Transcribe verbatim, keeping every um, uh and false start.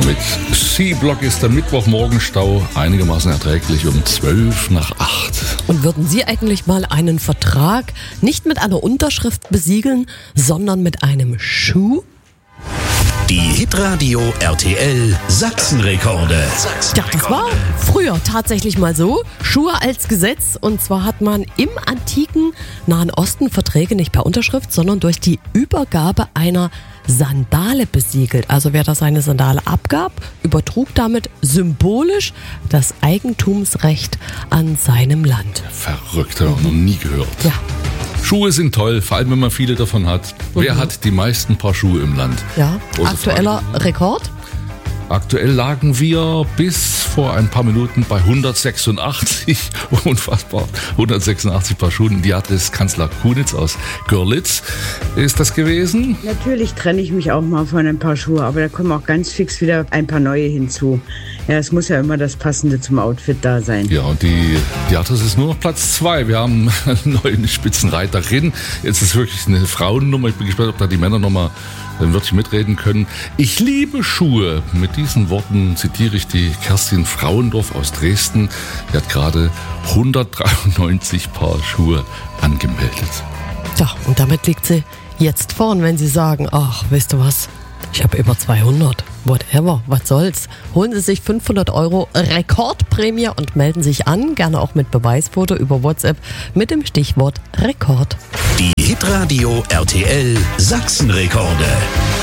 Mit C-Block ist der Mittwochmorgenstau einigermaßen erträglich um zwölf nach acht. Und würden Sie eigentlich mal einen Vertrag nicht mit einer Unterschrift besiegeln, sondern mit einem Schuh? Die Hitradio R T L Sachsenrekorde. Ja, das war früher tatsächlich mal so. Schuhe als Gesetz. Und zwar hat man im antiken Nahen Osten Verträge nicht per Unterschrift, sondern durch die Übergabe einer Sandale besiegelt. Also wer da seine Sandale abgab, übertrug damit symbolisch das Eigentumsrecht an seinem Land. Verrückt, habe ich noch nie gehört. Ja. Schuhe sind toll, vor allem wenn man viele davon hat. Mhm. Wer hat die meisten Paar Schuhe im Land? Ja, Große aktueller Frage. Rekord? Aktuell lagen wir bis vor ein paar Minuten bei hundertsechsundachtzig, unfassbar, hundertsechsundachtzig Paar Schuhen. Die hatte es Kanzler Kunitz aus Görlitz. Ist das gewesen? Natürlich trenne ich mich auch mal von ein paar Schuhe, aber da kommen auch ganz fix wieder ein paar neue hinzu. Ja, es muss ja immer das Passende zum Outfit da sein. Ja, und die, die Artis ist nur noch Platz zwei. Wir haben eine neue Spitzenreiterin. Jetzt ist wirklich eine Frauennummer. Ich bin gespannt, ob da die Männer nochmal dann wirklich mitreden können. Ich liebe Schuhe. Mit diesen Worten zitiere ich die Kerstin Frauendorf aus Dresden. Die hat gerade hundertdreiundneunzig Paar Schuhe angemeldet. Ja, und damit liegt sie jetzt vorn, wenn Sie sagen, ach, weißt du was, ich habe über zweihundert. Whatever, was soll's. Holen Sie sich fünfhundert Euro Rekordprämie und melden sich an, gerne auch mit Beweisfoto über WhatsApp mit dem Stichwort Rekord. Die Hitradio R T L Sachsenrekorde.